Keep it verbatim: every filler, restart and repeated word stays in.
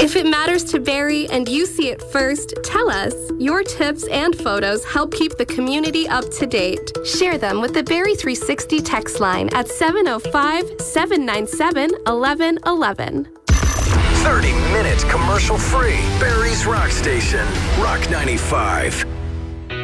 If it matters to Barrie and you see it first, tell us. Your tips and photos help keep the community up to date. Share them with the Barrie three sixty text line at seven oh five, seven nine seven, one one one one. thirty minutes commercial free. Barrie's Rock Station. Rock ninety-five.